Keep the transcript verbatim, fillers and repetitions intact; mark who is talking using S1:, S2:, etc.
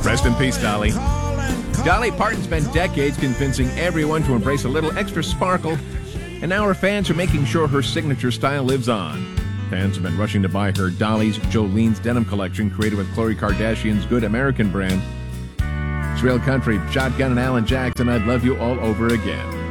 S1: Rest in peace, Dolly. Dolly Parton spent decades convincing everyone to embrace a little extra sparkle, and now her fans are making sure her signature style lives on. Fans have been rushing to buy her Dolly's Jolene's denim collection, created with Khloe Kardashian's Good American brand. It's Real Country, Shotgun and Alan Jackson, I'd Love You All Over Again.